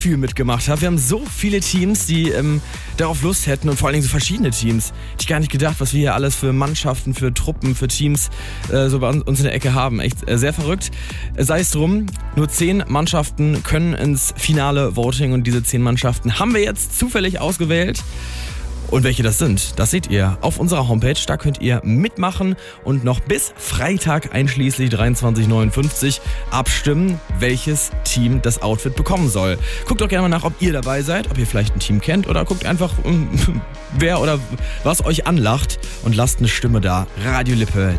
viel mitgemacht habe. Wir haben so viele Teams, die darauf Lust hätten und vor allen Dingen so verschiedene Teams. Hätte ich gar nicht gedacht, was wir hier alles für Mannschaften, für Truppen, für Teams so bei uns in der Ecke haben. Echt sehr verrückt. Sei es drum, nur 10 Mannschaften können ins finale Voting und diese 10 Mannschaften haben wir jetzt zufällig ausgewählt. Und welche das sind, das seht ihr auf unserer Homepage. Da könnt ihr mitmachen und noch bis Freitag einschließlich 23:59 abstimmen, welches Team das Outfit bekommen soll. Guckt doch gerne mal nach, ob ihr dabei seid, ob ihr vielleicht ein Team kennt oder guckt einfach, wer oder was euch anlacht und lasst eine Stimme da. Radio Lippe,